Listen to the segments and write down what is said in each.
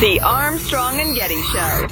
The Armstrong and Getty Show.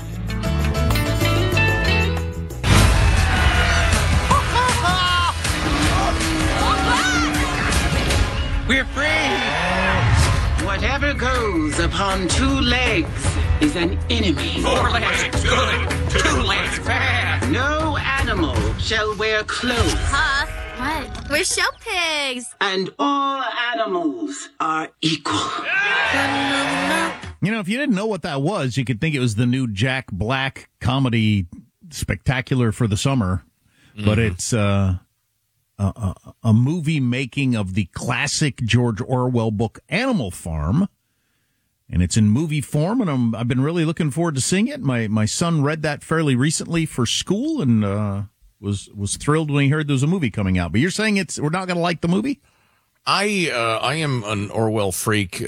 We're free! Whatever goes upon two legs is an enemy. 4 legs, good. 2 legs, bad. No animal shall wear clothes. Huh? What? We're show pigs. And all animals are equal. You know, if you didn't know what that was, you could think it was the new Jack Black comedy spectacular for the summer. But it's a movie making of the classic George Orwell book Animal Farm. And it's in movie form, and I've been really looking forward to seeing it. My son read that fairly recently for school and was thrilled when he heard there was a movie coming out. But you're saying we're not going to like the movie? I am an Orwell freak,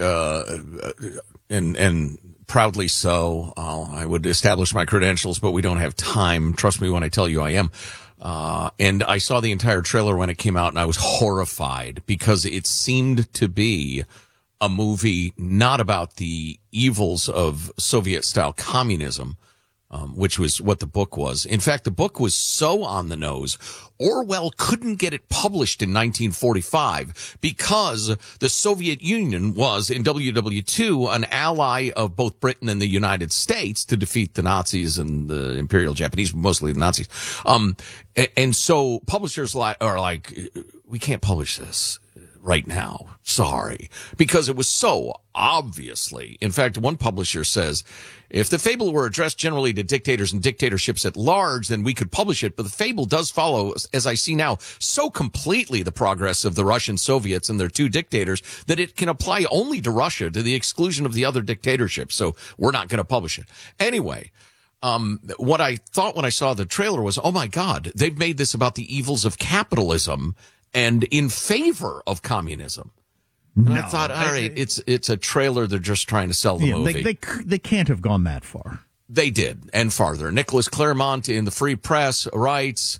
and proudly so. I would establish my credentials, but we don't have time. Trust me when I tell you I am. And I saw the entire trailer when it came out, and I was horrified because it seemed to be a movie not about the evils of Soviet-style communism, which was what the book was. In fact, the book was so on the nose, Orwell couldn't get it published in 1945 because the Soviet Union was, in WW2, an ally of both Britain and the United States to defeat the Nazis and the Imperial Japanese, mostly the Nazis. And so publishers are like, we can't publish this right now. Sorry. Because it was so obviously. In fact, one publisher says, if the fable were addressed generally to dictators and dictatorships at large, then we could publish it. But the fable does follow, as I see now, so completely the progress of the Russian Soviets and their 2 dictators that it can apply only to Russia to the exclusion of the other dictatorships. So we're not going to publish it. Anyway, what I thought when I saw the trailer was, oh my God, they've made this about the evils of capitalism and in favor of communism. And I thought, all right, it's a trailer. They're just trying to sell the movie. They can't have gone that far. They did, and farther. Nicholas Claremont in the Free Press writes,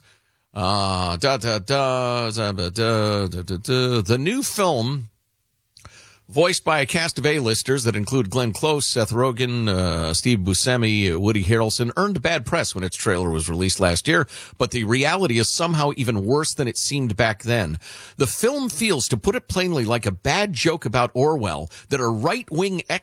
the new film, voiced by a cast of A-listers that include Glenn Close, Seth Rogen, Steve Buscemi, Woody Harrelson, earned bad press when its trailer was released last year, but the reality is somehow even worse than it seemed back then. The film feels, to put it plainly, like a bad joke about Orwell that a right-wing